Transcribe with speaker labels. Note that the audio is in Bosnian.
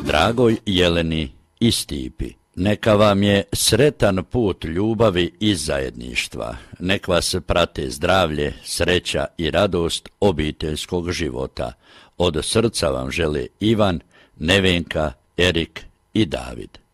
Speaker 1: Dragoj Jeleni i Stipi, neka vam je sretan put ljubavi i zajedništva. Nek vas prate zdravlje, sreća i radost obiteljskog života. Od srca vam žele Ivan, Nevenka, Erik i David.